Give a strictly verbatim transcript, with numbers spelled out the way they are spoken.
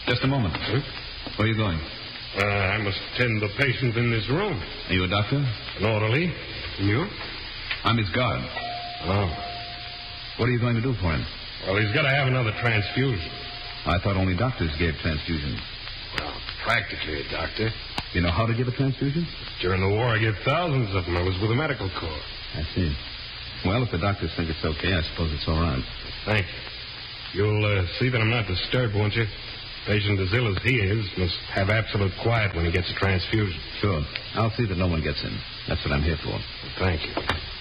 Just a moment. Huh? Where are you going? Uh, I must tend the patient in this room. Are you a doctor? An orderly. And you? I'm his guard. Oh. What are you going to do for him? Well, he's got to have another transfusion. I thought only doctors gave transfusions. Well, practically a doctor. You know how to give a transfusion? During the war, I gave thousands of them. I was with the medical corps. I see. Well, if the doctors think it's okay, I suppose it's all right. Thank you. You'll uh, see that I'm not disturbed, won't you? Patient as ill as he is must have absolute quiet when he gets a transfusion. Sure. I'll see that no one gets in. That's what I'm here for. Thank you.